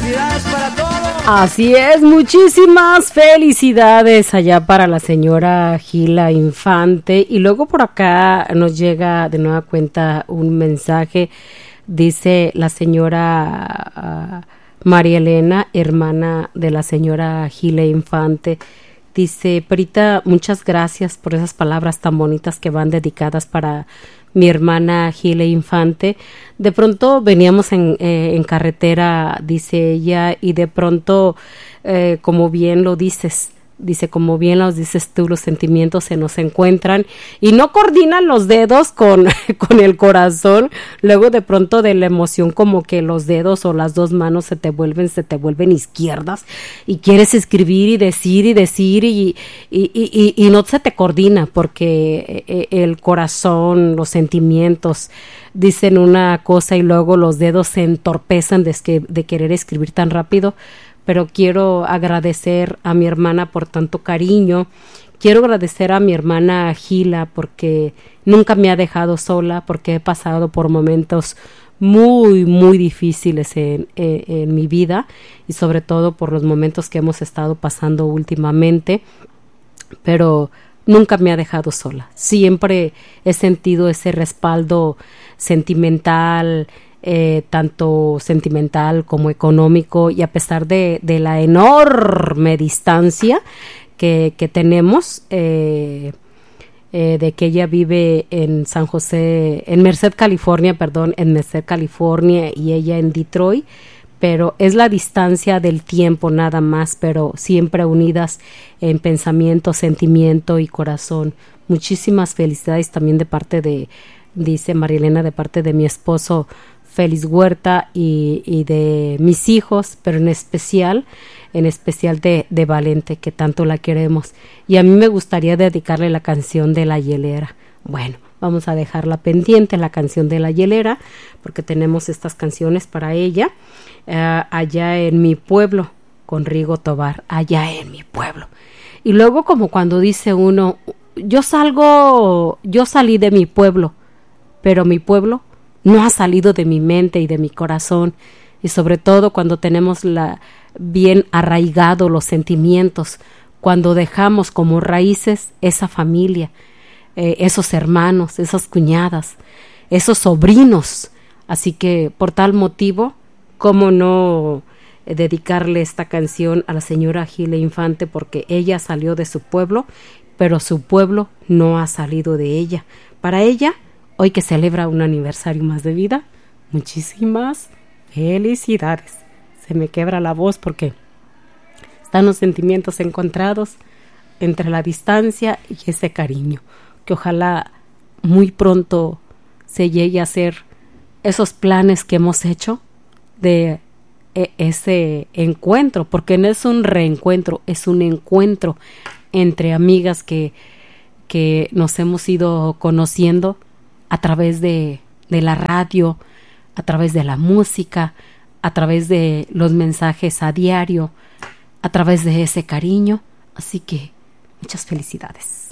Felicidades para todos. Así es, muchísimas felicidades allá para la señora Gila Infante. Y luego por acá nos llega de nueva cuenta un mensaje. Dice la señora María Elena, hermana de la señora Gila Infante. Dice: Perita, muchas gracias por esas palabras tan bonitas que van dedicadas para mi hermana Gila Infante. De pronto veníamos en carretera, dice ella, y de pronto, como bien lo dices, dice, como bien los dices tú, los sentimientos se nos encuentran y no coordinan los dedos con el corazón. Luego de pronto de la emoción, como que los dedos o las dos manos se te vuelven izquierdas y quieres escribir y decir y no se te coordina porque el corazón, los sentimientos dicen una cosa y luego los dedos se entorpecen de querer escribir tan rápido. Pero quiero agradecer a mi hermana por tanto cariño. Quiero agradecer a mi hermana Gila porque nunca me ha dejado sola, porque he pasado por momentos muy, muy difíciles en mi vida y sobre todo por los momentos que hemos estado pasando últimamente, pero nunca me ha dejado sola. Siempre he sentido ese respaldo sentimental, tanto sentimental como económico, y a pesar de la enorme distancia que tenemos, de que ella vive en San José, en Merced, California, y ella en Detroit, pero es la distancia del tiempo nada más, pero siempre unidas en pensamiento, sentimiento y corazón. Muchísimas felicidades también de parte de, dice María Elena, de parte de mi esposo Félix Huerta y de mis hijos, pero en especial de Valente, que tanto la queremos. Y a mí me gustaría dedicarle la canción de La Hielera. Bueno, vamos a dejarla pendiente, la canción de La Hielera, porque tenemos estas canciones para ella, allá en mi pueblo, con Rigo Tobar, allá en mi pueblo. Y luego, como cuando dice uno, yo salí de mi pueblo, pero mi pueblo no ha salido de mi mente y de mi corazón, y sobre todo cuando tenemos bien arraigado los sentimientos, cuando dejamos como raíces esa familia, esos hermanos, esas cuñadas, esos sobrinos. Así que por tal motivo, cómo no dedicarle esta canción a la señora Gila Infante, porque ella salió de su pueblo, pero su pueblo no ha salido de ella. Para ella, hoy que celebra un aniversario más de vida, muchísimas felicidades. Se me quebra la voz porque están los sentimientos encontrados entre la distancia y ese cariño, que ojalá muy pronto se llegue a hacer esos planes que hemos hecho de ese encuentro, porque no es un reencuentro, es un encuentro entre amigas que nos hemos ido conociendo a través de la radio, a través de la música, a través de los mensajes a diario, a través de ese cariño. Así que muchas felicidades.